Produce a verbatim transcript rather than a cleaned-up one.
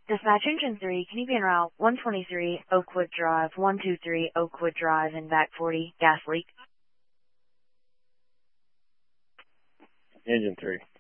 Dispatch Engine three, can you be en route one twenty-three Oakwood Drive, one two three Oakwood Drive in back forty, gas leak? Engine three.